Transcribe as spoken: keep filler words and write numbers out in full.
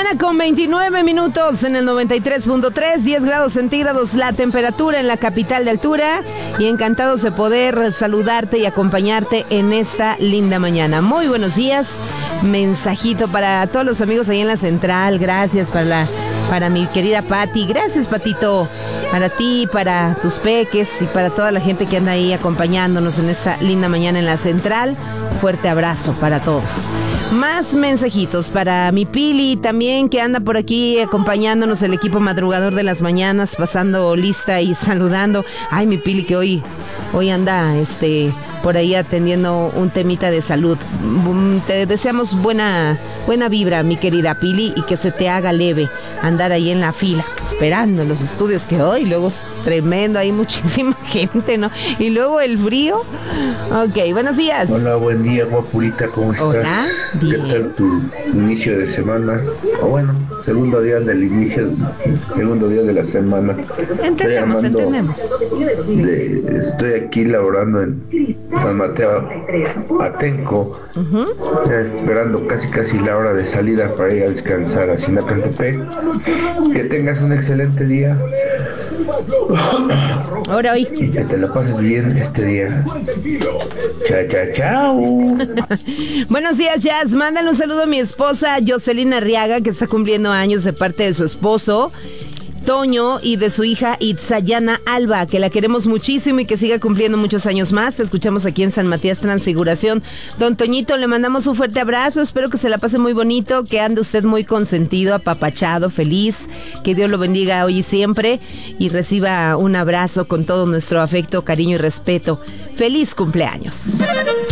mañana con veintinueve minutos en el noventa y tres punto tres, diez grados centígrados la temperatura en la capital de altura, y encantados de poder saludarte y acompañarte en esta linda mañana. Muy buenos días, mensajito para todos los amigos ahí en la central, gracias para la para mi querida Pati, gracias Patito, para ti, para tus peques y para toda la gente que anda ahí acompañándonos en esta linda mañana en la central. Fuerte abrazo para todos. Más mensajitos para mi Pili también, que anda por aquí acompañándonos, el equipo madrugador de las mañanas, pasando lista y saludando. Ay, mi Pili que hoy, hoy anda este por ahí atendiendo un temita de salud. Te deseamos buena, buena vibra, mi querida Pili, y que se te haga leve andar ahí en la fila, esperando en los estudios, que hoy luego es tremendo, hay muchísima gente, ¿no? Y luego el frío. Ok, buenos días. Hola, buen día, guapurita, ¿cómo estás? Hola, bien. ¿Qué tal tu inicio de semana? O bueno, segundo día del inicio, segundo día de la semana. Entendemos, entendemos. De, estoy aquí laborando en San Mateo Atenco, uh-huh. Ya esperando casi casi la hora de salida para ir a descansar a Sinacantepec. Que tengas un excelente día. Ahora hoy. Y que te la pases bien este día. Chao, chao, chao. Buenos días, Jazz. Mándale un saludo a mi esposa Jocelyn Arriaga, que está cumpliendo años, de parte de su esposo Toño y de su hija Itzayana Alba, que la queremos muchísimo y que siga cumpliendo muchos años más. Te escuchamos aquí en San Matías Transfiguración. Don Toñito, le mandamos un fuerte abrazo, espero que se la pase muy bonito, que ande usted muy consentido, apapachado, feliz, que Dios lo bendiga hoy y siempre, y reciba un abrazo con todo nuestro afecto, cariño y respeto. ¡Feliz cumpleaños!